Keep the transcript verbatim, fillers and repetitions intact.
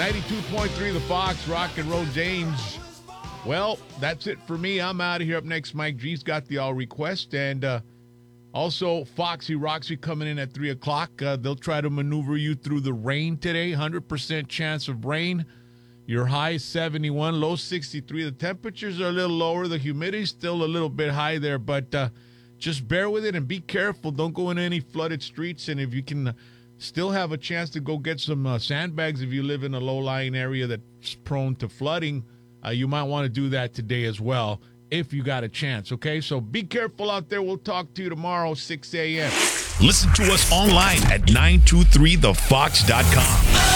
ninety-two point three The Fox, Rock and Roll James. Well, that's it for me. I'm out of here. Up next, Mike G's got the all request. And uh, also, Foxy Roxy coming in at three o'clock. Uh, they'll try to maneuver you through the rain today. one hundred percent chance of rain. Your high is seventy-one, low sixty-three. The temperatures are a little lower. The humidity's still a little bit high there. But uh, just bear with it and be careful. Don't go into any flooded streets. And if you can uh, still have a chance to go get some uh, sandbags if you live in a low-lying area that's prone to flooding, uh, you might want to do that today as well if you got a chance, okay? So be careful out there. We'll talk to you tomorrow, six a.m. Listen to us online at nine two three the fox dot com.